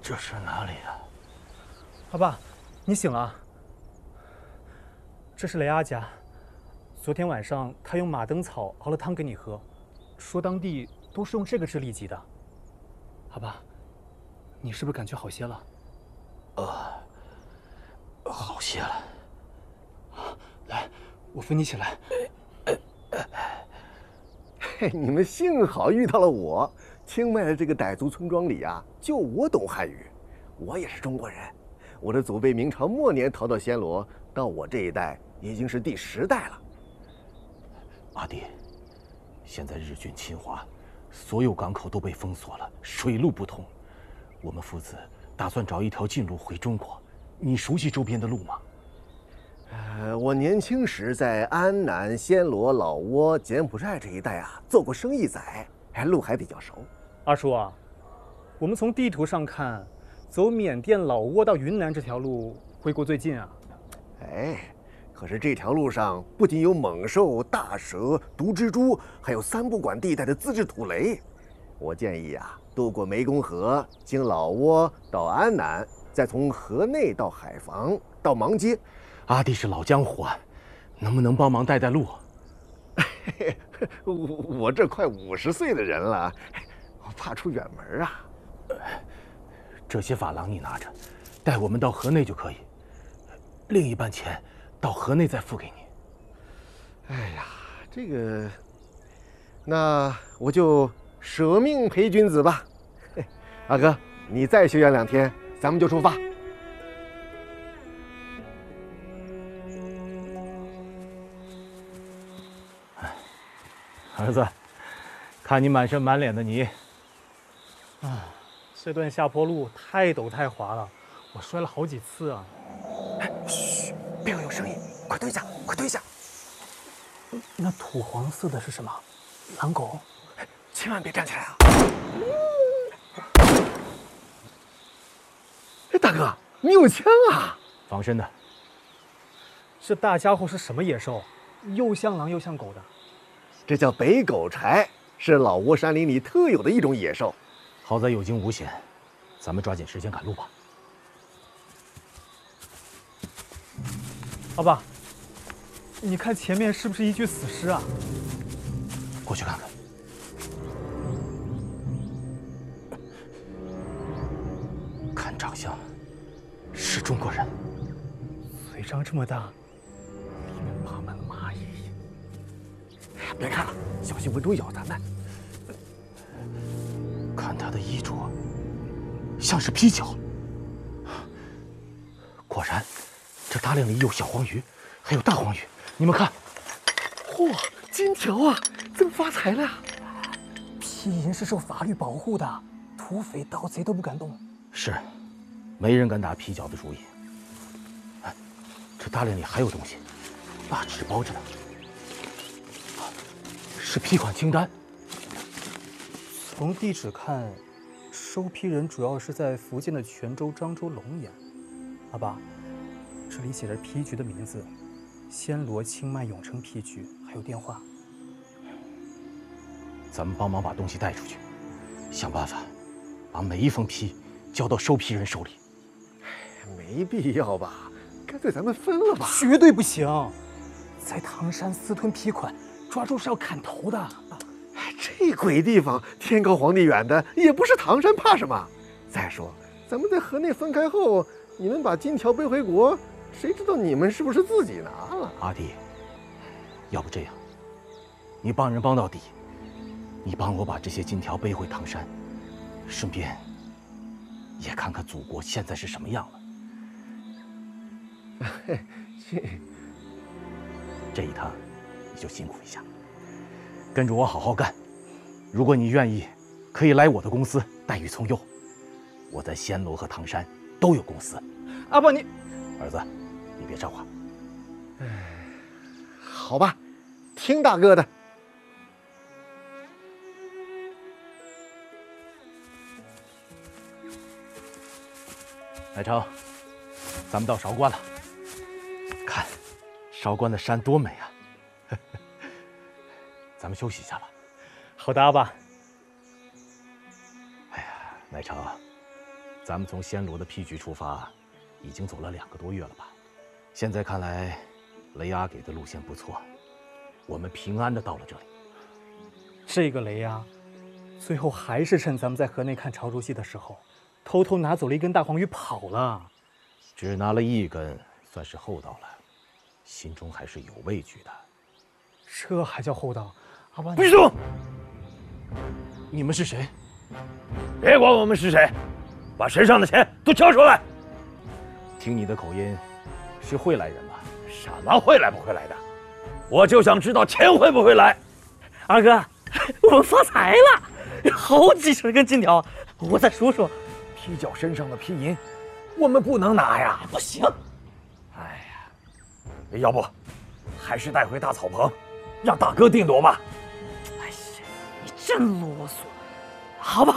这是哪里啊？ 阿爸，你醒了。这是雷阿家，昨天晚上他用马灯草熬了汤给你喝，说当地都是用这个治痢疾的。阿爸，你是不是感觉好些了？ 好些了。 来，我扶你起来。 嘿，你们幸好遇到了我。清迈的这个傣族村庄里啊，就我懂汉语，我也是中国人。我的祖辈明朝末年逃到暹罗，到我这一代已经是第10代了。 阿弟，现在日军侵华，所有港口都被封锁了，水路不通。我们父子打算找一条近路回中国。你熟悉周边的路吗？ 我年轻时在安南、暹罗、老挝、柬埔寨这一带啊做过生意仔，路还比较熟。 二叔啊，我们从地图上看，走缅甸老挝到云南这条路回国最近啊。 可是这条路上不仅有猛兽、大蛇、毒蜘蛛，还有3不管地带的自制土雷。我建议啊，渡过湄公河，经老挝到安南，再从河内到海防到芒街。 阿弟是老江湖啊，能不能帮忙带带路？ 我这快50岁的人了，我怕出远门啊。 这些珐琅你拿着，带我们到河内就可以。另一半钱到河内再付给你。 哎呀，这个，那我就舍命陪君子吧。阿哥，你再休养2天，咱们就出发。 儿子，看你满身满脸的泥， 这段下坡路太陡太滑了，我摔了好几次啊。 嘘，别有声音，快蹲下，快蹲下。 那土黄色的是什么？狼狗？ 千万别站起来啊！大哥，你有枪啊？ 防身的。 这大家伙是什么野兽？又像狼又像狗的。 这叫北狗柴，是老挝山林里特有的一种野兽。 好在有惊无险，咱们抓紧时间赶路吧。 阿爸，你看前面是不是一具死尸啊？ 过去看看。看长相，是中国人。 嘴张这么大，里面爬满了蚂蚁。 别看了，小心蚊虫咬咱们。 看他的衣着，像是披脚。果然，这大链里有小黄鱼，还有大黄鱼。你们看， 嚯，金条啊，增发财了！ 披银是受法律保护的，土匪盗贼都不敢动。 是，没人敢打皮脚的主意。哎，这大链里还有东西，大纸包着呢。是批款清单。 从地址看，收批人主要是在福建的泉州、漳州、龙岩。阿爸，这里写着批局的名字：暹罗、清迈、永城批局，还有电话。 咱们帮忙把东西带出去，想办法把每一封批交到收批人手里。 没必要吧？干脆咱们分了吧？ 绝对不行！在唐山私吞批款，抓住是要砍头的。 这鬼地方，天高皇帝远的，也不是唐山，怕什么？再说，咱们在河内分开后，你们把金条背回国，谁知道你们是不是自己拿了？ 阿弟，要不这样，你帮人帮到底，你帮我把这些金条背回唐山，顺便也看看祖国现在是什么样了。这一趟你就辛苦一下，跟着我好好干。如果你愿意，可以来我的公司待遇从优。我在暹罗和唐山都有公司。 阿爸，你儿子，你别插话。 好吧，听大哥的。 来成，咱们到韶关了。看，韶关的山多美啊！咱们休息一下吧。 好的，阿爸。 哎呀，乃成， 咱们从暹罗的皮局出发，已经走了2个多月了吧？现在看来，雷阿给的路线不错，我们平安的到了这里。 这个雷呀，最后还是趁咱们在河内看潮州戏的时候，偷偷拿走了一根大黄鱼跑了。 只拿了1根，算是厚道了，心中还是有畏惧的。 这还叫厚道？阿爸， 不许动！ 你们是谁？ 别管我们是谁，把身上的钱都交出来。 听你的口音，是会来人吧？ 什么会来不会来的？我就想知道钱会不会来。 二哥，我们发财了，好几十根金条。我再数数， 皮角身上的皮银，我们不能拿呀。 不行。 哎呀，要不还是带回大草棚，让大哥定夺吧。 哎呀，你真啰嗦。好吧，